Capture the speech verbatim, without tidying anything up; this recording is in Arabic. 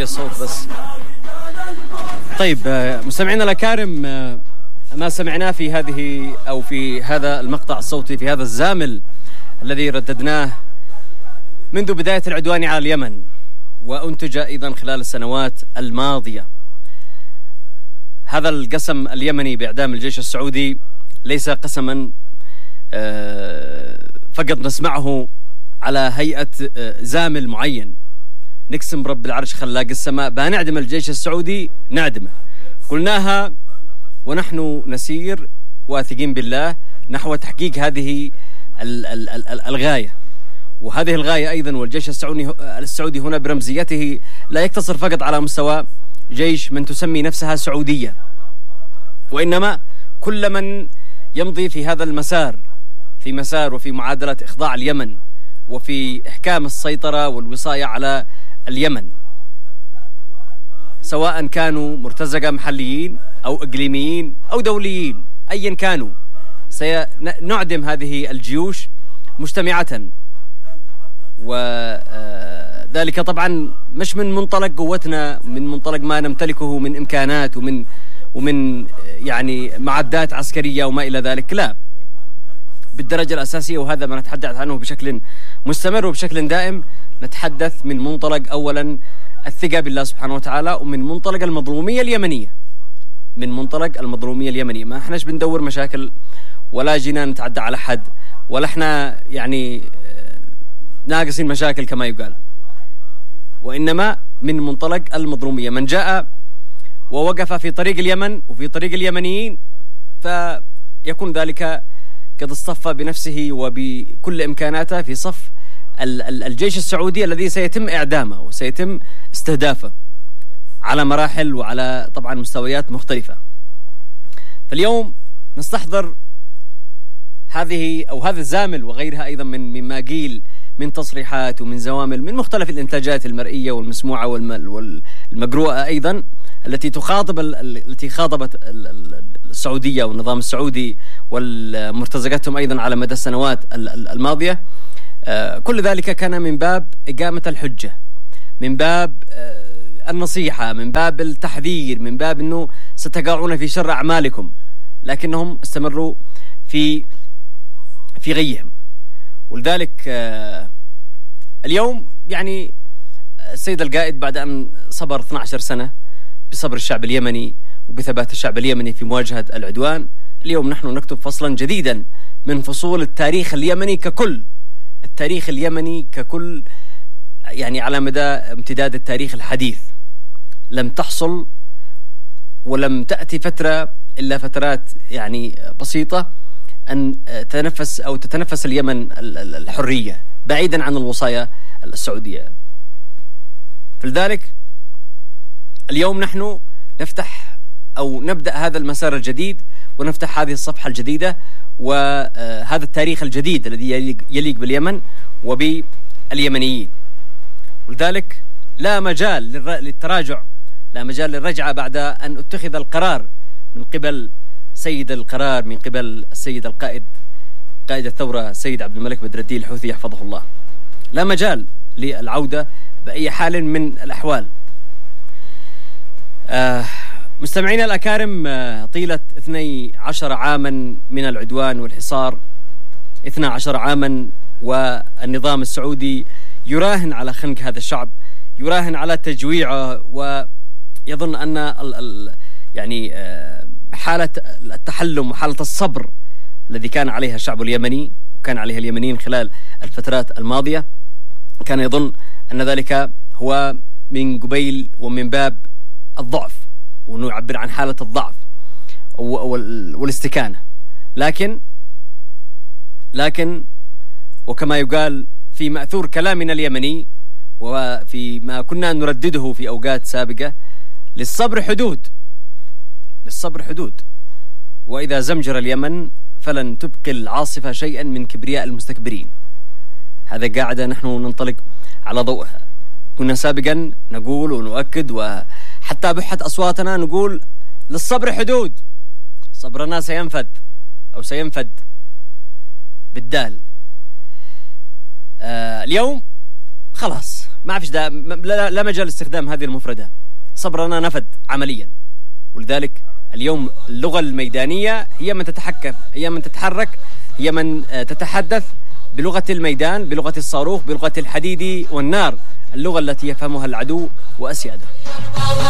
شوية الصوت بس. طيب مستمعينا الأكارم، ما سمعناه في هذه أو في هذا المقطع الصوتي، في هذا الزامل الذي رددناه منذ بداية العدوان على اليمن وأنتج أيضا خلال السنوات الماضية، هذا القسم اليمني بإعدام الجيش السعودي ليس قسما فقط نسمعه على هيئة زامل معين، نقسم برب العرش خلاق السماء بنعدم الجيش السعودي نعدمه. قلناها ونحن نسير واثقين بالله نحو تحقيق هذه ال ال ال الغاية، وهذه الغاية أيضا والجيش السعودي السعودي هنا برمزيته لا يقتصر فقط على مستوى جيش من تسمي نفسها سعودية، وإنما كل من يمضي في هذا المسار، في مسار وفي معادلة إخضاع اليمن وفي إحكام السيطرة والوصاية على اليمن، سواء كانوا مرتزقة محليين أو إقليميين أو دوليين أيا كانوا، سنعدم هذه الجيوش مجتمعة. وذلك طبعا مش من منطلق قوتنا، من منطلق ما نمتلكه من إمكانات ومن ومن يعني معدات عسكرية وما إلى ذلك، لا، بالدرجة الأساسية، وهذا ما نتحدث عنه بشكل مستمر وبشكل دائم. نتحدث من منطلق أولا الثقة بالله سبحانه وتعالى، ومن منطلق المظلومية اليمنية، من منطلق المظلومية اليمنية. ما احناش بندور مشاكل ولا جينا نتعدى على حد ولا احنا يعني ناقصين مشاكل كما يقال، وإنما من منطلق المظلومية. من جاء ووقف في طريق اليمن وفي طريق اليمنيين فيكون ذلك قد اصطفى بنفسه وبكل إمكاناته في صف الجيش السعودي الذي سيتم إعدامه وسيتم استهدافه على مراحل وعلى طبعا مستويات مختلفة. فاليوم نستحضر هذه أو هذا الزامل وغيرها أيضا من مما قيل من تصريحات ومن زوامل من مختلف الإنتاجات المرئية والمسموعة والمقروءة أيضا التي تخاطب التي خاطبت السعودية والنظام السعودي والمرتزقتهم أيضا على مدى السنوات الماضية. كل ذلك كان من باب إقامة الحجة، من باب النصيحة، من باب التحذير، من باب أنه ستقعون في شر أعمالكم، لكنهم استمروا في في غيهم. ولذلك اليوم يعني السيد القائد بعد أن صبر اثنتي عشرة سنة بصبر الشعب اليمني وبثبات الشعب اليمني في مواجهة العدوان، اليوم نحن نكتب فصلا جديدا من فصول التاريخ اليمني ككل. التاريخ اليمني ككل يعني على مدى امتداد التاريخ الحديث لم تحصل ولم تأتي فترة إلا فترات يعني بسيطة أن تتنفس أو تتنفس اليمن الحرية بعيدا عن الوصاية السعودية. فلذلك اليوم نحن نفتح أو نبدأ هذا المسار الجديد ونفتح هذه الصفحة الجديدة وهذا التاريخ الجديد الذي يليق باليمن وباليمنيين. ولذلك لا مجال للتراجع، لا مجال للرجعة بعد أن اتخذ القرار من قبل سيد القرار، من قبل السيد القائد قائد الثورة السيد عبد الملك بدر الدين الحوثي يحفظه الله. لا مجال للعودة بأي حال من الأحوال. آه مستمعينا الأكارم، آه طيلة اثني عشر عاما من العدوان والحصار، اثني عشر عاما والنظام السعودي يراهن على خنق هذا الشعب، يراهن على تجويعه، ويظن أن ال ال يعني آه حالة التحلم وحالة الصبر الذي كان عليها الشعب اليمني وكان عليها اليمنيين خلال الفترات الماضية، كان يظن أن ذلك هو من قبيل ومن باب الضعف، وأنه يعبر عن حالة الضعف والاستكانة. لكن لكن وكما يقال في مأثور كلامنا اليمني وفي ما كنا نردده في أوقات سابقة، للصبر حدود، للصبر حدود، وإذا زمجر اليمن فلن تبقي العاصفة شيئا من كبرياء المستكبرين. هذا قاعدة نحن ننطلق على ضوءها. كنا سابقا نقول ونؤكد وحتى بحت أصواتنا نقول للصبر حدود، صبرنا سينفد أو سينفد بالدال. آه اليوم خلاص ما فيش دا لا, لا مجال استخدام هذه المفردة. صبرنا نفد عمليا. ولذلك اليوم اللغة الميدانية هي من تتحكم، هي من تتحرك، هي من تتحدث بلغة الميدان، بلغة الصاروخ، بلغة الحديد والنار، اللغة التي يفهمها العدو وأسياده.